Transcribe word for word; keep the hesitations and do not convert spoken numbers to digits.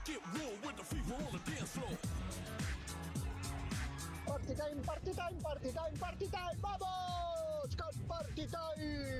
Get real with the fever on the dance floor. Party time, party time, party time, party time. ¡Vamos con Party Time!